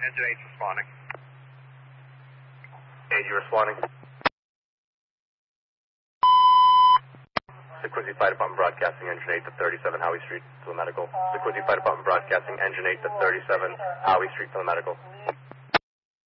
Engine 8 responding. 8, you responding? Sequizzy Fire Department broadcasting engine 8 to 37 Howie Street to the medical. Sequizzy Fire Department broadcasting engine 8 to 37 Howie Street to the medical.